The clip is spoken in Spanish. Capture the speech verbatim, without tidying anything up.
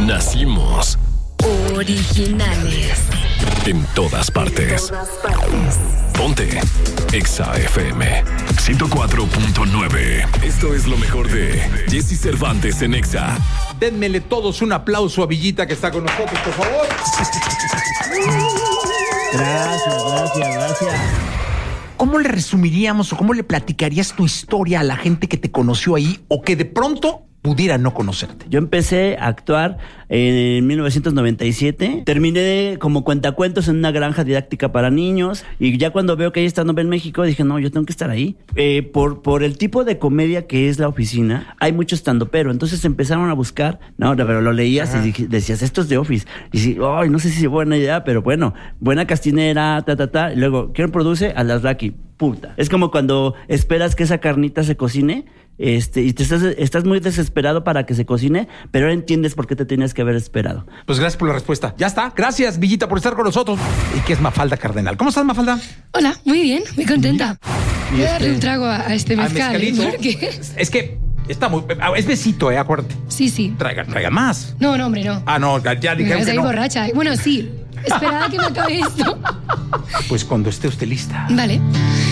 Nacimos originales. En todas partes. En todas partes. Ponte Exa F M ciento cuatro punto nueve. Esto es lo mejor de Jesse Cervantes en Exa. Denmele todos un aplauso a Villita que está con nosotros, por favor. Gracias, gracias, gracias. ¿Cómo le resumiríamos o cómo le platicarías tu historia a la gente que te conoció ahí o que de pronto pudiera no conocerte? Yo empecé a actuar en mil novecientos noventa y siete. Terminé como cuentacuentos en una granja didáctica para niños. Y ya cuando veo que hay stand-up en México, dije, no, yo tengo que estar ahí. Eh, por, por el tipo de comedia que es La Oficina, hay mucho stand-upero. Entonces empezaron a buscar, no, pero lo leías Ajá. y dije, decías, esto es de Office. Y sí, ay, no sé si es buena idea, pero bueno, buena castinera, ta, ta, ta. Y luego, ¿quién produce? Alasraqui. Puta. Es como cuando esperas que esa carnita se cocine. Este, y te estás, estás muy desesperado para que se cocine, pero ahora entiendes por qué te tenías que haber esperado. Pues gracias por la respuesta. Ya está. Gracias, Villita, por estar con nosotros. ¿Y qué es Mafalda Cardenal? ¿Cómo estás, Mafalda? Hola, muy bien, muy contenta. Voy a este, darle un trago a, a este mezcal. ¿eh? Porque... Es que está muy... Es besito, ¿eh? Acuérdate. Sí, sí. Traiga, traiga más. No, no, hombre, no. Ah, no, ya dijeron que ahí no. borracha. Bueno, sí. Esperaba que me acabe esto. Pues cuando esté usted lista. Vale.